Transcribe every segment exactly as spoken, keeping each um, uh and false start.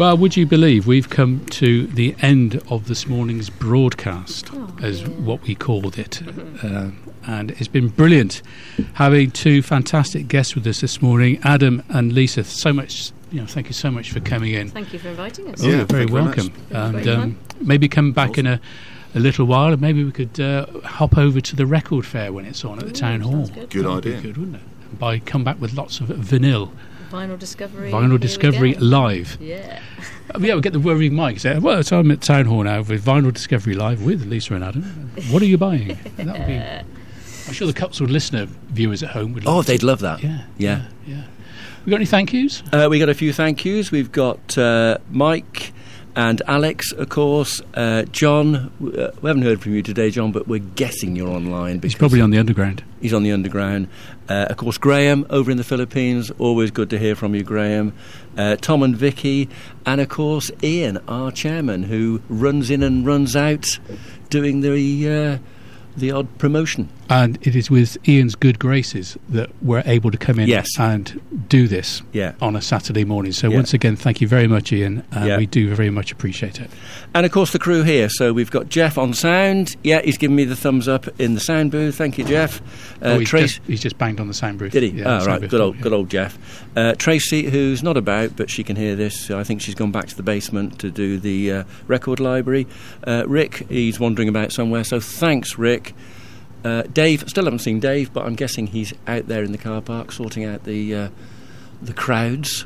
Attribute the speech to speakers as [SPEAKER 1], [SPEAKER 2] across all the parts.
[SPEAKER 1] Well, would you believe we've come to the end of this morning's broadcast,
[SPEAKER 2] oh,
[SPEAKER 1] as
[SPEAKER 2] yeah.
[SPEAKER 1] what we called it. Uh, and it's been brilliant having two fantastic guests with us this morning, Adam and Lisa. So much, you know, thank you so much for coming in.
[SPEAKER 2] Thank you for inviting us.
[SPEAKER 1] Oh,
[SPEAKER 3] Yeah,
[SPEAKER 1] you're very
[SPEAKER 3] thank you very
[SPEAKER 1] welcome.
[SPEAKER 2] much.
[SPEAKER 1] And um, maybe come back in a, a little while, and maybe we could uh, hop over to the record fair when it's on at the
[SPEAKER 2] Ooh,
[SPEAKER 1] town hall.
[SPEAKER 2] sounds good.
[SPEAKER 3] Good
[SPEAKER 1] That'd be
[SPEAKER 3] idea.
[SPEAKER 1] good, wouldn't it? And by come back with lots of vinyl.
[SPEAKER 2] Vinyl Discovery.
[SPEAKER 1] Vinyl
[SPEAKER 2] here we
[SPEAKER 1] Discovery
[SPEAKER 2] go.
[SPEAKER 1] live.
[SPEAKER 2] Yeah.
[SPEAKER 1] Uh, yeah, we'll get the worrying mic. Say, well, so I'm at Town Hall now with Vinyl Discovery Live with Lisa and Adam. What are you buying? That would be. I'm sure the Cupswood listener viewers at home would.
[SPEAKER 4] Oh,
[SPEAKER 1] love
[SPEAKER 4] they'd
[SPEAKER 1] to.
[SPEAKER 4] love that.
[SPEAKER 1] Yeah,
[SPEAKER 4] Yeah.
[SPEAKER 1] yeah, yeah. We got any thank yous?
[SPEAKER 4] Uh, we got a few thank yous. We've got uh, Mike and Alex, of course. Uh, John, uh, we haven't heard from you today, John, but we're guessing you're online.
[SPEAKER 1] He's
[SPEAKER 4] because
[SPEAKER 1] probably on the underground.
[SPEAKER 4] He's on the underground. Uh, of course, Graham over in the Philippines. Always good to hear from you, Graham. Uh, Tom and Vicky. And, of course, Ian, our chairman, who runs in and runs out doing the uh, the odd promotion.
[SPEAKER 1] And it is with Ian's good graces that we're able to come in
[SPEAKER 4] Yes.
[SPEAKER 1] and do this
[SPEAKER 4] Yeah.
[SPEAKER 1] on a Saturday morning. So
[SPEAKER 4] Yeah.
[SPEAKER 1] once again, thank you very much, Ian. Uh,
[SPEAKER 4] Yeah.
[SPEAKER 1] We do very much appreciate it.
[SPEAKER 4] And, of course, the crew here. So we've got Jeff on sound. Yeah, he's giving me the thumbs up in the sound booth. Thank you, Jeff. Uh,
[SPEAKER 1] oh, he's,
[SPEAKER 4] Trace-
[SPEAKER 1] just, he's just banged on the sound booth.
[SPEAKER 4] Did he?
[SPEAKER 1] Yeah,
[SPEAKER 4] oh,
[SPEAKER 1] the sound
[SPEAKER 4] right.
[SPEAKER 1] booth,
[SPEAKER 4] Good old,
[SPEAKER 1] yeah.
[SPEAKER 4] good old Jeff. Uh, Tracy, who's not about, but she can hear this. I think she's gone back to the basement to do the uh, record library. Uh, Rick, he's wandering about somewhere. So thanks, Rick. Uh, Dave, still haven't seen Dave, but I'm guessing he's out there in the car park sorting out the uh, the crowds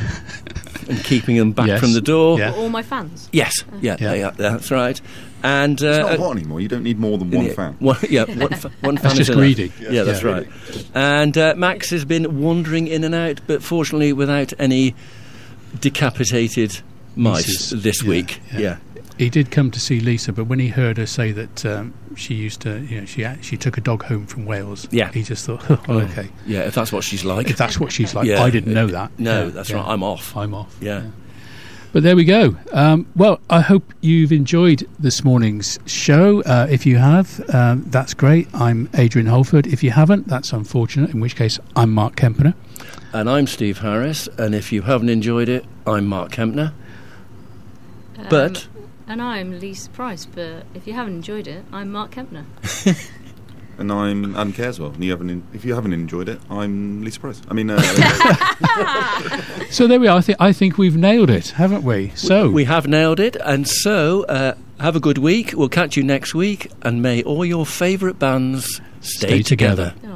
[SPEAKER 4] and keeping them back
[SPEAKER 1] Yes.
[SPEAKER 4] from the door.
[SPEAKER 1] Yeah.
[SPEAKER 2] All my fans.
[SPEAKER 4] Yes, yeah,
[SPEAKER 1] Yeah.
[SPEAKER 4] yeah, that's right. And uh,
[SPEAKER 3] It's not
[SPEAKER 4] uh,
[SPEAKER 3] hot anymore. You don't need more than one
[SPEAKER 4] yeah,
[SPEAKER 3] fan.
[SPEAKER 4] One, yeah, one, fa- one fan
[SPEAKER 1] That's
[SPEAKER 4] is
[SPEAKER 1] just
[SPEAKER 4] enough.
[SPEAKER 1] greedy.
[SPEAKER 4] Yeah, that's
[SPEAKER 1] Yeah.
[SPEAKER 4] right. And uh, Max has been wandering in and out, but fortunately without any decapitated mice
[SPEAKER 1] Mices.
[SPEAKER 4] this
[SPEAKER 1] Yeah,
[SPEAKER 4] week.
[SPEAKER 1] yeah.
[SPEAKER 4] Yeah.
[SPEAKER 1] He did come to see Lisa, but when he heard her say that um, she used to, you know, she a- she took a dog home from Wales,
[SPEAKER 4] Yeah.
[SPEAKER 1] he just thought, oh, okay,
[SPEAKER 4] Yeah, if that's what she's like.
[SPEAKER 1] if that's what she's like,
[SPEAKER 4] Yeah.
[SPEAKER 1] I didn't know that.
[SPEAKER 4] No,
[SPEAKER 1] Yeah,
[SPEAKER 4] that's
[SPEAKER 1] yeah.
[SPEAKER 4] right. I'm off.
[SPEAKER 1] I'm off.
[SPEAKER 4] Yeah.
[SPEAKER 1] But there we go. Um, well, I hope you've enjoyed this morning's show. Uh, if you have, um, that's great. I'm Adrian Holford. If you haven't, that's unfortunate, in which case I'm Mark Kempner.
[SPEAKER 4] And I'm Steve Harris, and if you haven't enjoyed it, I'm Mark Kempner.
[SPEAKER 2] Um,
[SPEAKER 4] But
[SPEAKER 2] And I'm Lisa Price, but if you haven't enjoyed it, I'm Mark Kempner.
[SPEAKER 3] And I'm Adam Careswell. And you haven't, en- if you haven't enjoyed it, I'm Lisa Price. I mean, uh,
[SPEAKER 1] So there we are. I, th- I think we've nailed it, haven't we? So
[SPEAKER 4] we have nailed it, and so uh, have a good week. We'll catch you next week, and may all your favourite bands stay,
[SPEAKER 1] Stay together.
[SPEAKER 4] together.